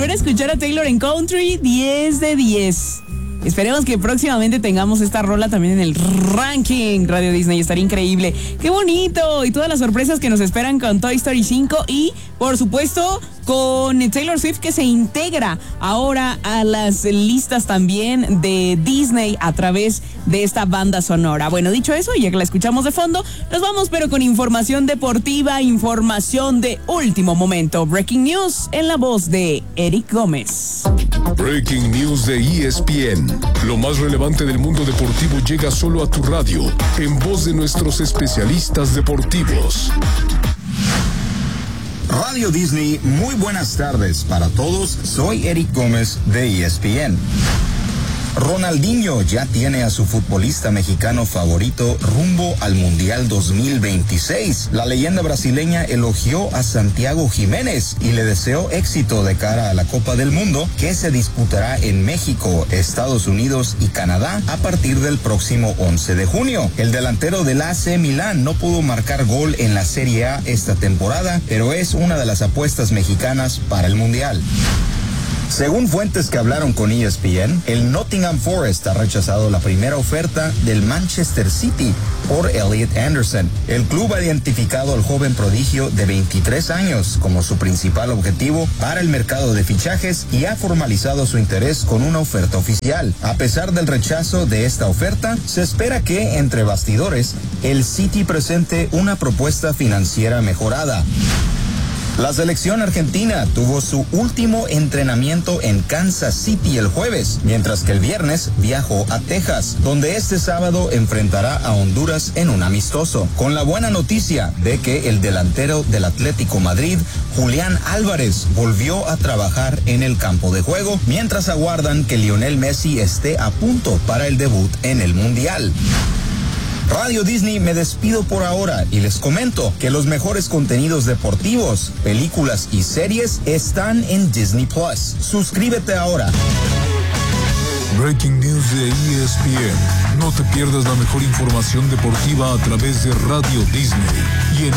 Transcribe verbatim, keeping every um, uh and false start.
volver a escuchar a Taylor en country, diez de diez. Esperemos que próximamente tengamos esta rola también en el ranking Radio Disney. Estaría increíble. ¡Qué bonito! Y todas las sorpresas que nos esperan con Toy Story cinco y, por supuesto, con Taylor Swift, que se integra ahora a las listas también de Disney a través de esta banda sonora. Bueno, dicho eso, ya que la escuchamos de fondo, nos vamos pero con información deportiva, información de último momento. Breaking News en la voz de Eric Gómez. Breaking News de E S P N. Lo más relevante del mundo deportivo llega solo a tu radio, en voz de nuestros especialistas deportivos. Radio Disney, muy buenas tardes para todos. Soy Eric Gómez de E S P N. Ronaldinho ya tiene a su futbolista mexicano favorito rumbo al Mundial dos mil veintiséis. La leyenda brasileña elogió a Santiago Jiménez y le deseó éxito de cara a la Copa del Mundo, que se disputará en México, Estados Unidos y Canadá a partir del próximo once de junio. El delantero del A C Milán no pudo marcar gol en la Serie A esta temporada, pero es una de las apuestas mexicanas para el Mundial. Según fuentes que hablaron con E S P N, el Nottingham Forest ha rechazado la primera oferta del Manchester City por Elliot Anderson. El club ha identificado al joven prodigio de veintitrés años como su principal objetivo para el mercado de fichajes y ha formalizado su interés con una oferta oficial. A pesar del rechazo de esta oferta, se espera que, entre bastidores, el City presente una propuesta financiera mejorada. La selección argentina tuvo su último entrenamiento en Kansas City el jueves, mientras que el viernes viajó a Texas, donde este sábado enfrentará a Honduras en un amistoso, con la buena noticia de que el delantero del Atlético Madrid, Julián Álvarez, volvió a trabajar en el campo de juego, mientras aguardan que Lionel Messi esté a punto para el debut en el Mundial. Radio Disney, me despido por ahora y les comento que los mejores contenidos deportivos, películas y series están en Disney Plus. Suscríbete ahora. Breaking News de E S P N. No te pierdas la mejor información deportiva a través de Radio Disney y en